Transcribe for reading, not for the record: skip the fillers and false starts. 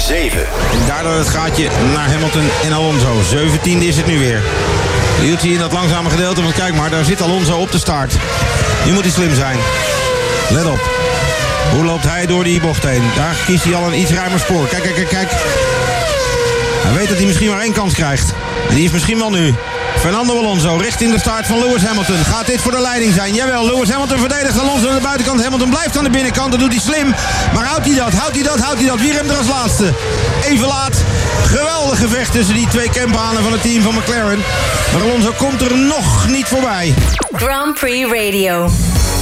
7. En daardoor het gaatje naar Hamilton en Alonso. 17e is het nu weer. Hield hij in dat langzame gedeelte, want kijk maar, daar zit Alonso op de start. Nu moet hij slim zijn. Let op. Hoe loopt hij door die bocht heen? Daar kiest hij al een iets ruimer spoor. Kijk. Hij weet dat hij misschien maar 1 kans krijgt. En die is misschien wel nu. Fernando Alonso richting de start van Lewis Hamilton. Gaat dit voor de leiding zijn? Jawel, Lewis Hamilton verdedigt Alonso aan de buitenkant. Hamilton blijft aan de binnenkant, dat doet hij slim. Maar houdt hij dat? Wie remt er als laatste? Even laat. Geweldig gevecht tussen die 2 campanen van het team van McLaren. Maar Alonso komt er nog niet voorbij. Grand Prix Radio.